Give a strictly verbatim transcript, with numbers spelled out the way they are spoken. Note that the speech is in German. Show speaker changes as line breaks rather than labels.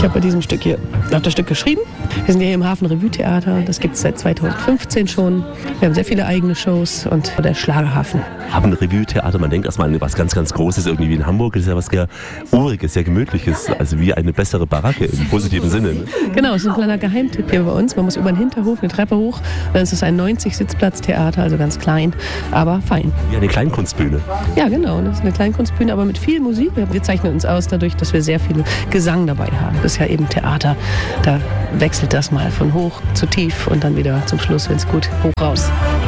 habe bei diesem Stück hier auch das Stück geschrieben. Wir sind ja hier im Hafen Revue Theater. Das gibt es seit zweitausendfünfzehn schon. Wir haben sehr viele eigene Shows und der Schlagerhafen.
Hafen Revue Theater, man denkt erstmal an was ganz, ganz Großes irgendwie wie in Hamburg. Das ist ja was sehr Uriges, sehr Gemütliches. Also wie eine bessere Baracke im positiven Sinne. Ne?
Genau, es ist ein kleiner Geheimtipp hier bei uns. Man muss über den Hinterhof eine Treppe hoch. Dann ist es ein neunzig-Sitzplatz-Theater, also ganz klein, aber fein.
Wie eine Kleinkunstbühne.
Ja, genau. Das ist eine Kleinkunstbühne, aber mit viel Musik. Wir zeichnen uns aus dadurch, dass wir sehr viel Gesang dabei haben. Das ist ja eben Theater. Da wechselt das mal von hoch zu tief und dann wieder zum Schluss, wenn es gut, hoch raus.